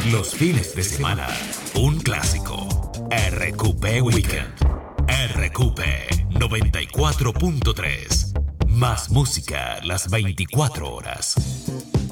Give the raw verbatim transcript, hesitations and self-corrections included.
Los fines de semana, un clásico. R Q P Weekend. R Q P noventa y cuatro punto tres. Más música las veinticuatro horas.